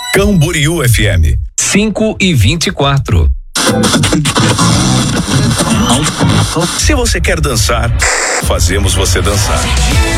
Camboriú FM 5:24. Se você quer dançar, fazemos você dançar.